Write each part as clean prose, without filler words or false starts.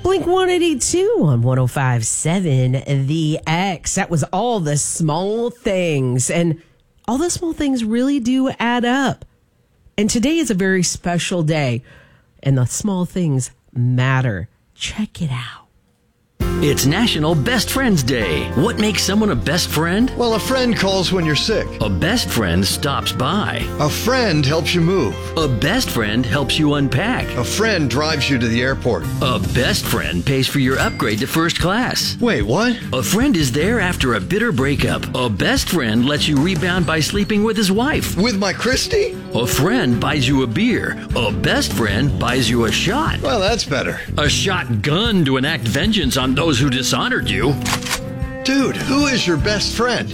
Blink 182 on 105.7 The X. That was All the Small Things. And all the small things really do add up. And today is a very special day. And the small things matter. Check it out. It's National Best Friends Day. What makes someone a best friend? Well, a friend calls when you're sick. A best friend stops by. A friend helps you move. A best friend helps you unpack. A friend drives you to the airport. A best friend pays for your upgrade to first class. Wait, what? A friend is there after a bitter breakup. A best friend lets you rebound by sleeping with his wife. With my Christie? A friend buys you a beer. A best friend buys you a shot. Well, that's better. A shotgun to enact vengeance on those who dishonored you. Dude, who is your best friend?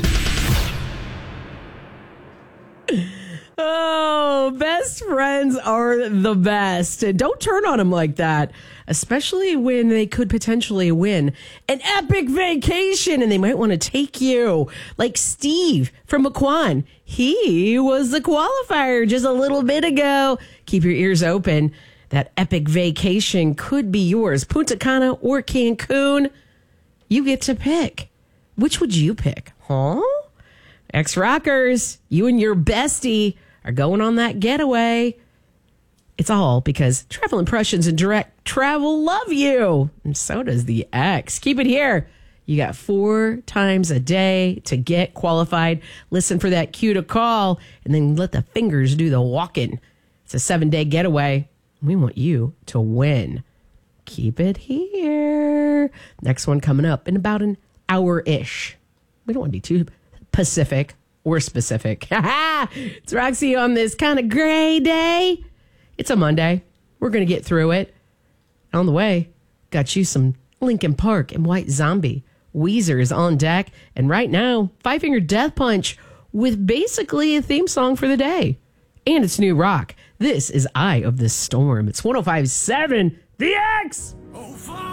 Oh, best friends are the best. Don't turn on them like that, especially when they could potentially win an epic vacation and they might want to take you. Like Steve from McQuan. He was the qualifier just a little bit ago. Keep your ears open. That epic vacation could be yours. Punta Cana or Cancun. You get to pick. Which would you pick? Huh? Ex-Rockers, you and your bestie are going on that getaway. It's all because Travel Impressions and Direct Travel love you. And so does the X. Keep it here. You got 4 times a day to get qualified. Listen for that cue to call and then let the fingers do the walking. It's a 7-day getaway. We want you to win. Keep it here. Next one coming up in about an hour-ish. We don't want to be too Pacific or specific. It's Roxy on this kind of gray day. It's a Monday. We're going to get through it. On the way, got you some Linkin Park and White Zombie. Weezer is on deck. And right now, Five Finger Death Punch with basically a theme song for the day. And it's new rock. This is Eye of the Storm. It's 105.7 The X.